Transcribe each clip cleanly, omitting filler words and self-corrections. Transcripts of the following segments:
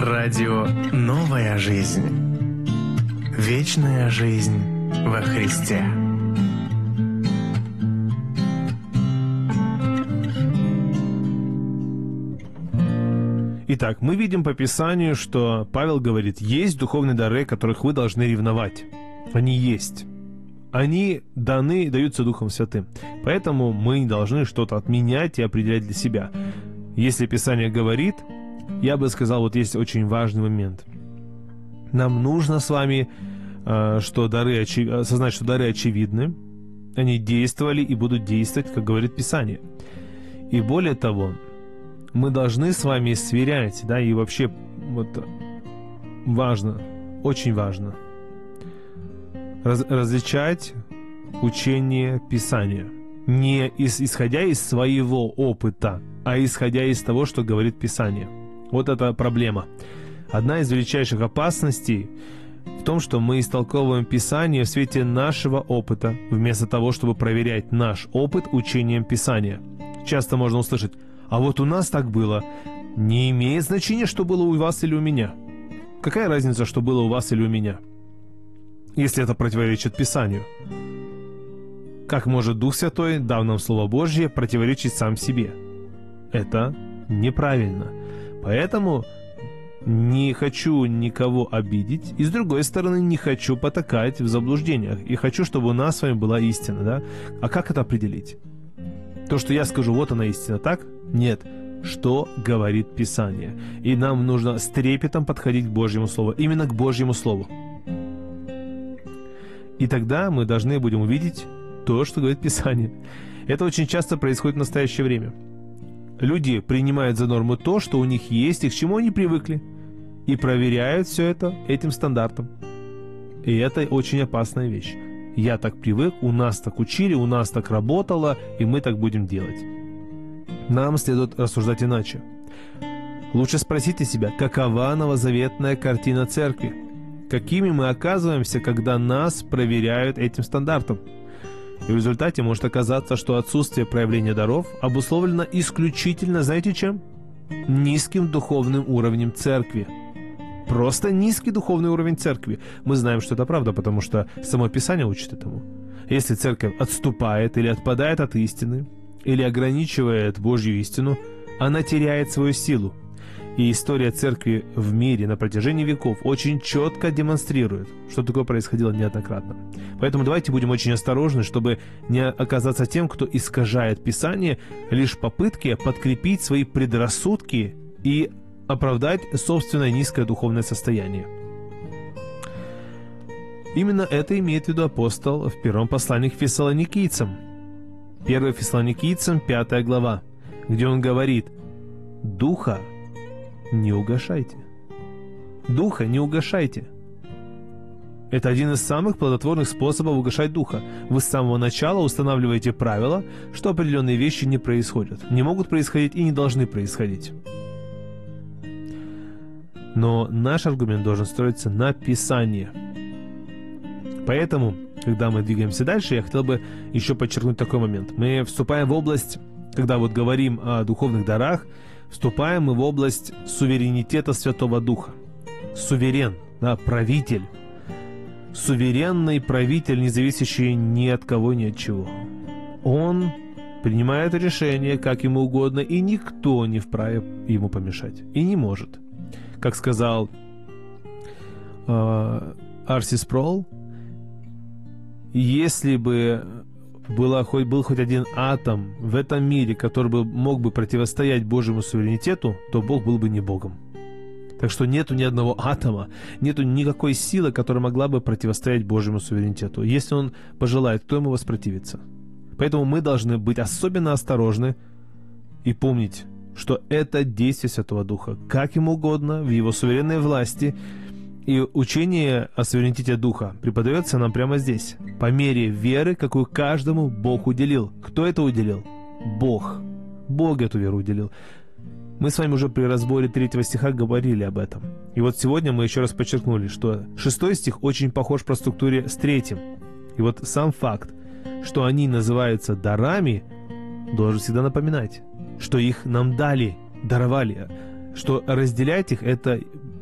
Радио «Новая жизнь». Вечная жизнь во Христе. Итак, мы видим по Писанию, что Павел говорит, есть духовные дары, которых вы должны ревновать. Они есть. Они даются Духом Святым. Поэтому мы должны что-то отменять и определять для себя. Если Писание говорит, я бы сказал, вот есть очень важный момент. Нам нужно с вами осознать, что дары очевидны, они действовали и будут действовать, как говорит Писание. И более того, мы должны с вами сверять, да, и вообще вот важно, очень важно различать учение Писания, не исходя из своего опыта, а исходя из того, что говорит Писание. Вот это проблема. Одна из величайших опасностей в том, что мы истолковываем Писание в свете нашего опыта, вместо того, чтобы проверять наш опыт учением Писания. Часто можно услышать: «А вот у нас так было». Не имеет значения, что было у вас или у меня. Какая разница, что было у вас или у меня, если это противоречит Писанию? Как может Дух Святой, дав нам Слово Божье, противоречить сам себе? Это неправильно. Поэтому не хочу никого обидеть, и с другой стороны не хочу потакать в заблуждениях. И хочу, чтобы у нас с вами была истина, да? А как это определить? То, что я скажу, вот она истина, так? Нет. Что говорит Писание? И нам нужно с трепетом подходить к Божьему Слову. Именно к Божьему Слову. И тогда мы должны будем увидеть то, что говорит Писание. Это очень часто происходит в настоящее время. Люди принимают за норму то, что у них есть и к чему они привыкли, и проверяют все это этим стандартом. И это очень опасная вещь. Я так привык, у нас так учили, у нас так работало, и мы так будем делать. Нам следует рассуждать иначе. Лучше спросите себя, какова новозаветная картина церкви? Какими мы оказываемся, когда нас проверяют этим стандартом? И в результате может оказаться, что отсутствие проявления даров обусловлено исключительно, знаете чем? Низким духовным уровнем церкви. Просто низкий духовный уровень церкви. Мы знаем, что это правда, потому что само Писание учит этому. Если церковь отступает или отпадает от истины, или ограничивает Божью истину, она теряет свою силу. И история церкви в мире на протяжении веков очень четко демонстрирует, что такое происходило неоднократно. Поэтому давайте будем очень осторожны, чтобы не оказаться тем, кто искажает Писание лишь в попытке подкрепить свои предрассудки и оправдать собственное низкое духовное состояние. Именно это имеет в виду апостол в первом послании к Фессалоникийцам. 1 Фессалоникийцам, 5 глава, где он говорит: «Духа не угашайте». Духа не угашайте. Это один из самых плодотворных способов угашать Духа. Вы с самого начала устанавливаете правила, что определенные вещи не происходят, не могут происходить и не должны происходить. Но наш аргумент должен строиться на Писании. Поэтому, когда мы двигаемся дальше, я хотел бы еще подчеркнуть такой момент. Мы вступаем в область, когда вот говорим о духовных дарах, вступаем мы в область суверенитета Святого Духа. Суверен, да, правитель. Суверенный правитель, не зависящий ни от кого, ни от чего. Он принимает решение, как ему угодно, и никто не вправе ему помешать. И не может. Как сказал Арси Спроул, если бы был хоть один атом в этом мире, который мог бы противостоять Божьему суверенитету, то Бог был бы не Богом. Так что нету ни одного атома, нету никакой силы, которая могла бы противостоять Божьему суверенитету. Если Он пожелает, кто ему воспротивится? Поэтому мы должны быть особенно осторожны и помнить, что это действие Святого Духа, как ему угодно, в его суверенной власти. И учение о суверенитете Духа преподается нам прямо здесь, по мере веры, какую каждому Бог уделил. Кто это уделил? Бог. Бог эту веру уделил. Мы с вами уже при разборе 3 стиха говорили об этом. И вот сегодня мы еще раз подчеркнули, что 6 стих очень похож по структуре с 3. И вот сам факт, что они называются дарами, должен всегда напоминать, что их нам дали, даровали, что разделять их — это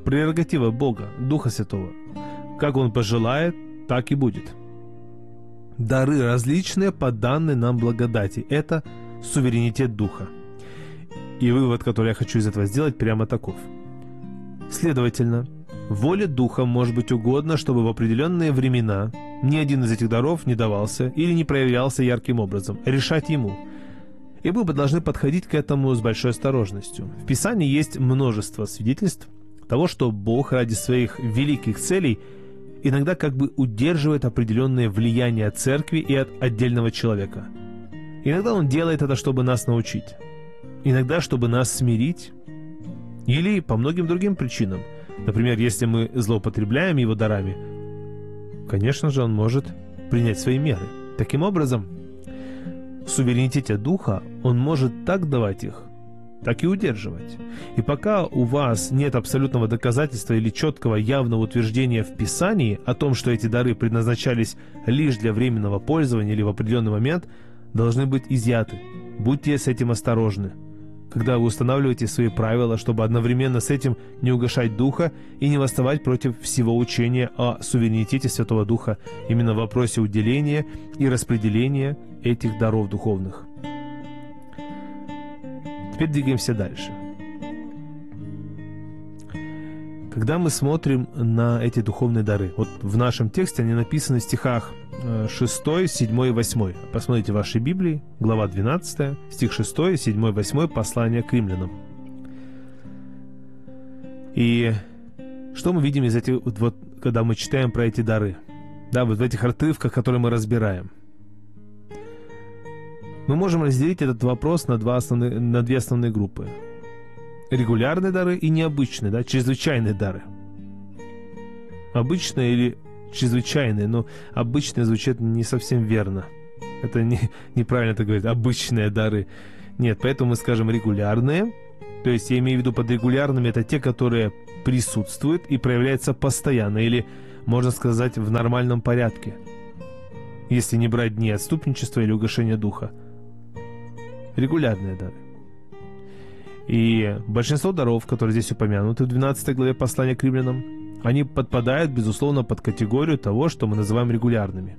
прерогатива Бога, Духа Святого. Как Он пожелает, так и будет. Дары различные по данной нам благодати. Это суверенитет Духа. И вывод, который я хочу из этого сделать, прямо таков. Следовательно, воле Духа может быть угодно, чтобы в определенные времена ни один из этих даров не давался или не проявлялся ярким образом. Решать Ему. И мы бы должны подходить к этому с большой осторожностью. В Писании есть множество свидетельств того, что Бог ради своих великих целей иногда как бы удерживает определенное влияние от церкви и от отдельного человека. Иногда Он делает это, чтобы нас научить. Иногда, чтобы нас смирить. Или по многим другим причинам. Например, если мы злоупотребляем Его дарами, конечно же, Он может принять свои меры. Таким образом, в суверенитете Духа Он может так давать их, так и удерживать. И пока у вас нет абсолютного доказательства или четкого явного утверждения в Писании о том, что эти дары предназначались лишь для временного пользования или в определенный момент, должны быть изъяты. Будьте с этим осторожны, когда вы устанавливаете свои правила, чтобы одновременно с этим не угашать Духа и не восставать против всего учения о суверенитете Святого Духа именно в вопросе уделения и распределения этих даров духовных. Теперь двигаемся дальше. Когда мы смотрим на эти духовные дары, вот в нашем тексте они написаны в стихах 6, 7 и 8. Посмотрите в вашей Библии, глава 12, стих 6, 7, 8, послание к римлянам. И что мы видим из этих, вот, когда мы читаем про эти дары? Да, вот в этих отрывках, которые мы разбираем. Мы можем разделить этот вопрос на две основные группы. Регулярные дары и необычные, да, чрезвычайные дары. Обычные или чрезвычайные, но обычные звучит не совсем верно. Это неправильно это говорить, обычные дары. Нет, поэтому мы скажем регулярные. То есть я имею в виду под регулярными это те, которые присутствуют и проявляются постоянно, или, можно сказать, в нормальном порядке. Если не брать дни отступничества или угашения духа. Регулярные дары. И большинство даров, которые здесь упомянуты в 12 главе послания к римлянам, они подпадают, безусловно, под категорию того, что мы называем регулярными.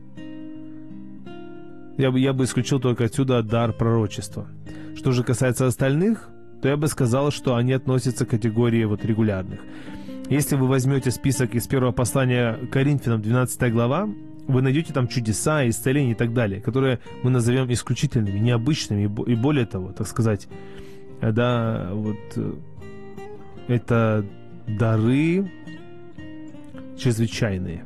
Я бы исключил только отсюда дар пророчества. Что же касается остальных, то я бы сказал, что они относятся к категории вот регулярных. Если вы возьмете список из первого послания к Коринфянам, 12 глава, вы найдете там чудеса, исцеления и так далее, которые мы назовем исключительными, необычными и более того, так сказать, да, вот это дары чрезвычайные.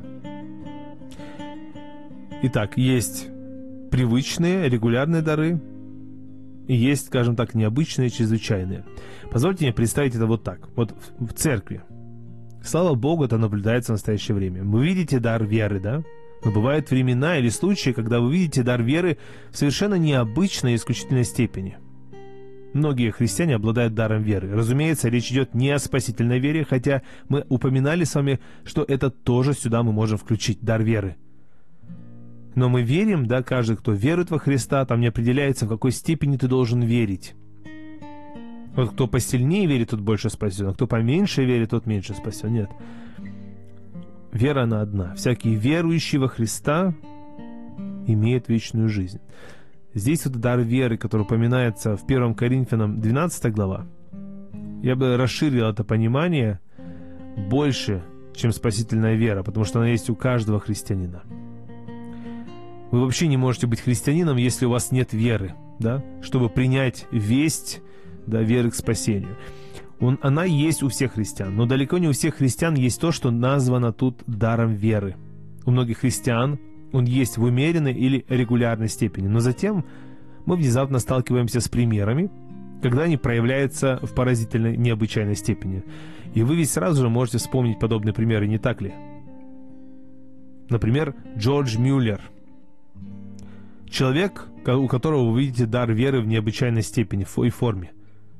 Итак, есть привычные, регулярные дары, и есть, скажем так, необычные, чрезвычайные. Позвольте мне представить это вот так. Вот в церкви. Слава Богу, это наблюдается в настоящее время. Вы видите дар веры, да? Но бывают времена или случаи, когда вы видите дар веры в совершенно необычной и исключительной степени. Многие христиане обладают даром веры. Разумеется, речь идет не о спасительной вере, хотя мы упоминали с вами, что это тоже сюда мы можем включить, дар веры. Но мы верим, да, каждый, кто верует во Христа, там не определяется, в какой степени ты должен верить. Вот кто посильнее верит, тот больше спасен, а кто поменьше верит, тот меньше спасен. Нет. Вера, она одна. Всякий верующий во Христа имеет вечную жизнь. Здесь вот дар веры, который упоминается в 1 Коринфянам 12 глава, я бы расширил это понимание больше, чем спасительная вера, потому что она есть у каждого христианина. Вы вообще не можете быть христианином, если у вас нет веры, да, чтобы принять весть, да, веры к спасению. Она есть у всех христиан, но далеко не у всех христиан есть то, что названо тут даром веры. У многих христиан он есть в умеренной или регулярной степени, но затем мы внезапно сталкиваемся с примерами, когда они проявляются в поразительной, необычайной степени. И вы ведь сразу же можете вспомнить подобные примеры, не так ли? Например, Джордж Мюллер. Человек, у которого вы видите дар веры в необычайной степени и форме.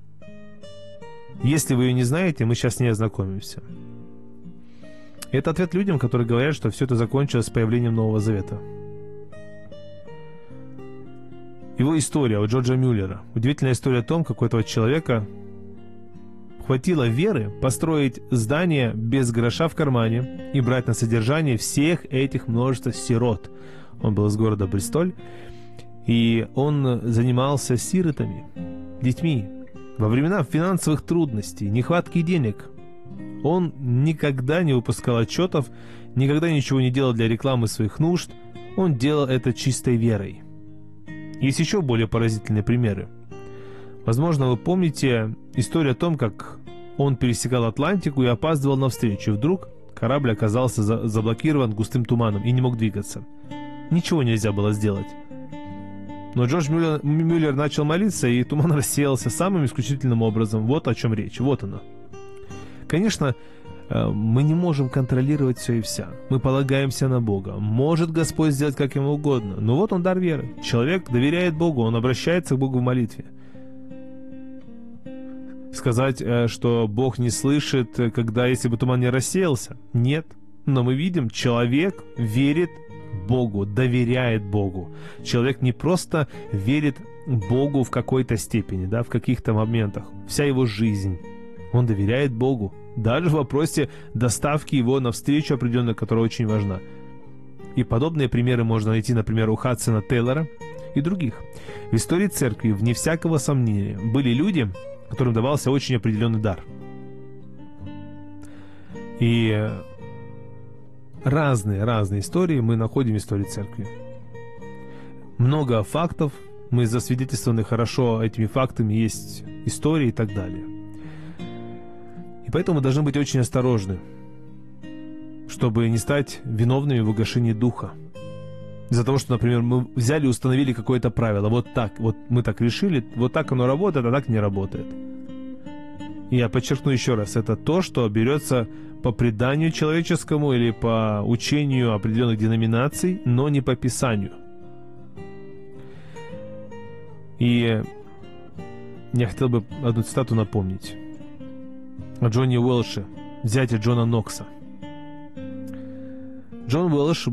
Если вы ее не знаете, мы сейчас с ней ознакомимся. Это ответ людям, которые говорят, что все это закончилось с появлением Нового Завета. Его история у Джорджа Мюллера. Удивительная история о том, как у этого человека хватило веры построить здание без гроша в кармане и брать на содержание всех этих множества сирот. Он был из города Бристоль, и он занимался сиротами, детьми. Во времена финансовых трудностей, нехватки денег, он никогда не выпускал отчетов, никогда ничего не делал для рекламы своих нужд. Он делал это чистой верой. Есть еще более поразительные примеры. Возможно, вы помните историю о том, как он пересекал Атлантику и опаздывал на встречу. Вдруг корабль оказался заблокирован густым туманом и не мог двигаться. Ничего нельзя было сделать. Но Джордж Мюллер начал молиться, и туман рассеялся самым исключительным образом. Вот о чем речь. Вот оно. Конечно, мы не можем контролировать все и вся. Мы полагаемся на Бога. Может Господь сделать как ему угодно. Но вот он дар веры. Человек доверяет Богу, он обращается к Богу в молитве. Сказать, что Бог не слышит, когда если бы туман не рассеялся? Нет. Но мы видим, человек верит Богу, доверяет Богу. Человек не просто верит Богу в какой-то степени, да, в каких-то моментах. Вся его жизнь. Он доверяет Богу. Даже в вопросе доставки его на встречу определенную, которая очень важна. И подобные примеры можно найти, например, у Хадсона Тейлора и других. В истории церкви, вне всякого сомнения, были люди, которым давался очень определенный дар. И разные истории мы находим в истории церкви. Много фактов, мы засвидетельствованы хорошо этими фактами, есть истории и так далее. И поэтому мы должны быть очень осторожны, чтобы не стать виновными в угошении духа. Из-за того, что, например, мы взяли и установили какое-то правило. Вот так, вот мы так решили, вот так оно работает, а так не работает. И я подчеркну еще раз, это то, что берется по преданию человеческому или по учению определенных деноминаций, но не по Писанию. И я хотел бы одну цитату напомнить о Джонни Уэлше, зяте Джона Нокса. Джон Уэлш